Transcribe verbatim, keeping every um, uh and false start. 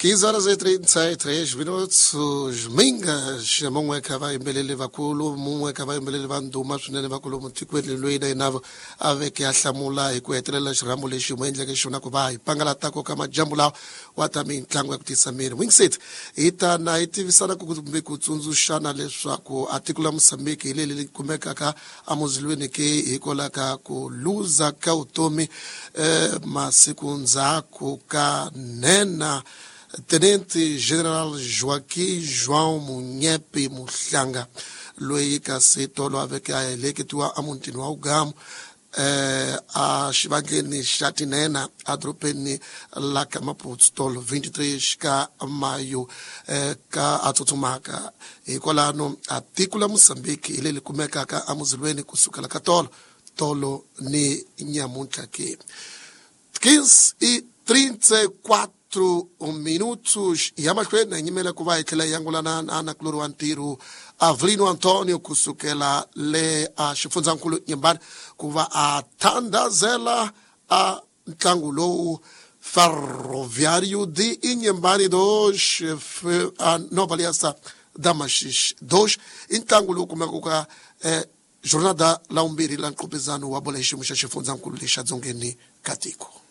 quinze horas e trinta e três minutos. Os mingas, mumwe kava imbelele vakulu, mumwe kava imbelele vanduma swinene vakulu mutikweli lwina inavo aveke ahlamula hi ku hetelela xirambo lexi mu endleke xona ku va hi pangalatako ka majambu lawa wa ta mitlangu ya ku tisa miri. Wingsit hi ta na hi tivisana ku kumbe ku tsundzuxana leswaku atiko la Mozambique hi leli kumekaka amuzilweni ke hikola ka ku luza ka utomi eh, masiku ndzhaku ka nena Tenente General Joaquim João Munyepe Muhlanga loyi kasi tolo aveke aeleketiwa amuntini wa ugamu eh, a xivangeni xa tinena adropeni la ka Maputo tolo vinte-três ka mayo eh, ka atsutsumaka hikwalano atiko la Mozambique ile likumekaka amuzilweni kusukela ka tolo tolo ni nyamuntlha ke quinze e trinta e quatro minutos ya mahlweni na nyimela ku va hi tlhela yangulana na anakulori wa ntirho Avelino Antonio kusukela le a xifundzankulu Nyembani ku va a thandazela a ntlangu lowu Ferroviário de Nyembani dois a Nova Aliança da Maxixe dois ntlangu lowu kumeka ka eh, jornada la umbirhi la nqubizano wa bola hi xiyimo xa xifundzankulu lexa dzongeni ka tiko.